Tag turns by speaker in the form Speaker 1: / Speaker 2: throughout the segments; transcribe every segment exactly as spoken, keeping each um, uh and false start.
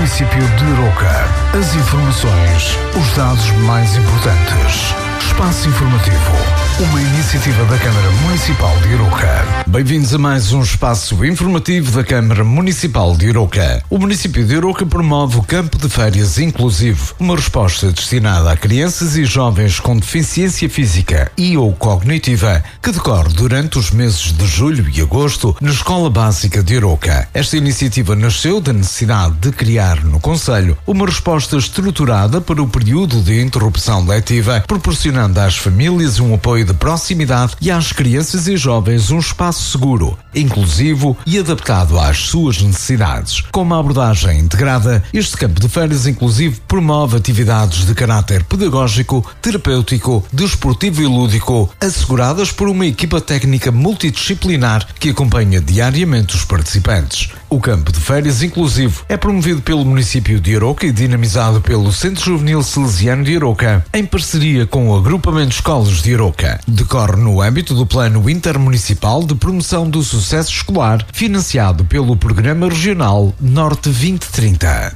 Speaker 1: município de Aroca. As informações, os dados mais importantes. Espaço Informativo, uma iniciativa da Câmara Municipal de Aroca.
Speaker 2: Bem-vindos a mais um espaço informativo da Câmara Municipal de Aroca. O município de Aroca promove o Campo de Férias Inclusivo, uma resposta destinada a crianças e jovens com deficiência física e ou cognitiva, que decorre durante os meses de julho e agosto na Escola Básica de Aroca. Esta iniciativa nasceu da necessidade de criar no concelho uma resposta estruturada para o período de interrupção letiva, proporcionando às famílias um apoio de proximidade e às crianças e jovens um espaço seguro, inclusivo e adaptado às suas necessidades. Com uma abordagem integrada, este campo de férias inclusivo promove atividades de caráter pedagógico, terapêutico, desportivo e lúdico, asseguradas por uma equipa técnica multidisciplinar que acompanha diariamente os participantes. O campo de férias inclusivo é promovido pelo município de Aroca e dinamizado pelo Centro Juvenil Salesiano de Aroca, em parceria com o Agrupamento de Escolas de Aroca. Decorre no âmbito do Plano Intermunicipal de Promoção do Sucesso Escolar, financiado pelo Programa Regional Norte vinte trinta.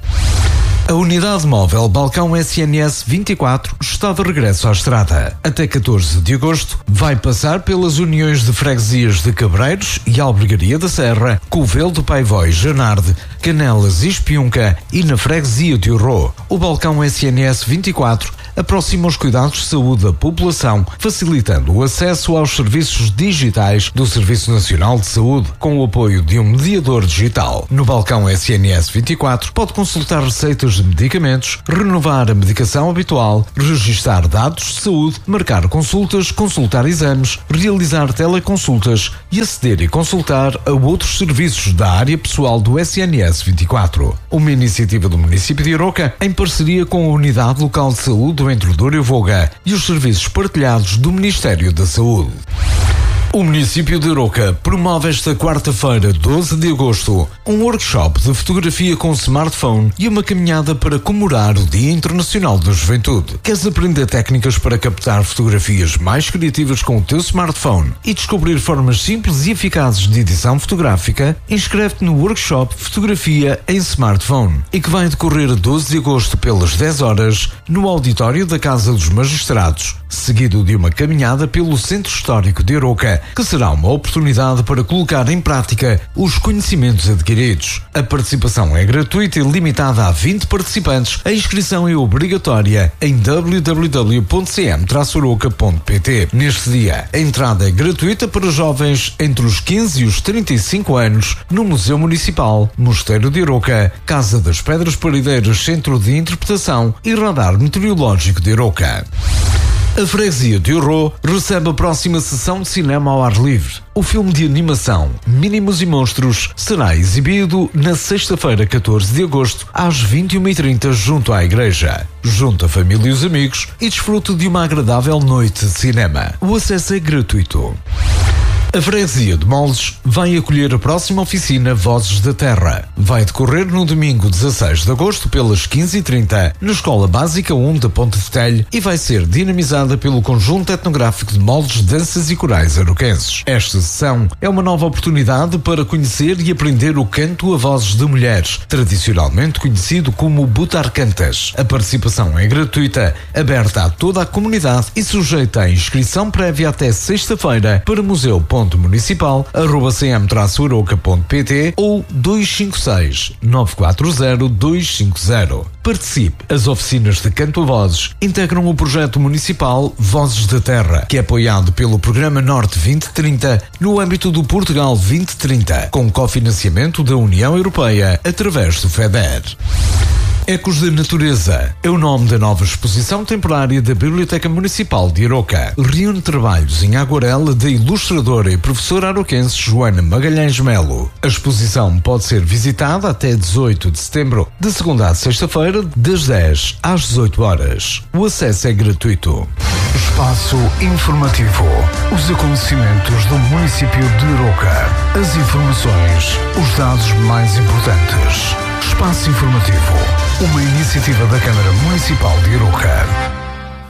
Speaker 2: A unidade móvel Balcão S N S vinte e quatro está de regresso à estrada. Até catorze de agosto vai passar pelas uniões de freguesias de Cabreiros e Albergaria da Serra, Covelo de Paivó e Janarde, Canelas e Espiunca e na freguesia de Orró. O Balcão S N S vinte e quatro aproxima os cuidados de saúde da população, facilitando o acesso aos serviços digitais do Serviço Nacional de Saúde, com o apoio de um mediador digital. No Balcão S N S vinte e quatro pode consultar receitas de medicamentos, renovar a medicação habitual, registar dados de saúde, marcar consultas, consultar exames, realizar teleconsultas e aceder e consultar a outros serviços da área pessoal do S N S vinte e quatro. Uma iniciativa do município de Aroca em parceria com a Unidade Local de Saúde do Entrodor e Voga e os serviços partilhados do Ministério da Saúde. O município de Aroca promove esta quarta-feira, doze de agosto, um workshop de fotografia com smartphone e uma caminhada para comemorar o Dia Internacional da Juventude. Queres aprender técnicas para captar fotografias mais criativas com o teu smartphone e descobrir formas simples e eficazes de edição fotográfica? Inscreve-te no workshop Fotografia em Smartphone e que vai decorrer a doze de agosto pelas dez horas no auditório da Casa dos Magistrados, seguido de uma caminhada pelo Centro Histórico de Aroca, que será uma oportunidade para colocar em prática os conhecimentos adquiridos. A participação é gratuita e limitada a vinte participantes. A inscrição é obrigatória em w w w ponto c m traço aroca ponto p t. Neste dia, a entrada é gratuita para jovens entre os quinze e os trinta e cinco anos no Museu Municipal, Mosteiro de Aroca, Casa das Pedras Parideiras, Centro de Interpretação e Radar Meteorológico de Aroca. A freguesia de Orró recebe a próxima sessão de cinema ao ar livre. O filme de animação Mínimos e Monstros será exibido na sexta-feira, catorze de agosto, às vinte e uma e trinta, junto à igreja. Junte a família e os amigos e desfrute de uma agradável noite de cinema. O acesso é gratuito. A freguesia de Moldes vai acolher a próxima oficina Vozes da Terra. Vai decorrer no domingo dezasseis de agosto pelas quinze e trinta na Escola Básica um da Ponte de Telho e vai ser dinamizada pelo Conjunto Etnográfico de Moldes, Danças e Corais Aroquenses. Esta sessão é uma nova oportunidade para conhecer e aprender o canto a vozes de mulheres, tradicionalmente conhecido como butarcantas. A participação é gratuita, aberta a toda a comunidade e sujeita à inscrição prévia até sexta-feira para museu ponto municipal arroba c m traço aroca ponto p t ou dois cinco seis, nove quatro zero, dois cinco zero. Participe! As oficinas de canto a vozes integram o projeto municipal Vozes da Terra, que é apoiado pelo Programa Norte vinte trinta no âmbito do Portugal vinte trinta, com cofinanciamento da União Europeia através do FEDER. Ecos da Natureza é o nome da nova exposição temporária da Biblioteca Municipal de Aroca. Reúne trabalhos em aguarela da ilustradora e professora aroquense Joana Magalhães Melo. A exposição pode ser visitada até dezoito de setembro, de segunda a sexta-feira, das dez às dezoito horas. O acesso é gratuito.
Speaker 1: Espaço Informativo. Os acontecimentos do município de Aroca. As informações, os dados mais importantes. Espaço Informativo, uma iniciativa da Câmara Municipal de Aroca.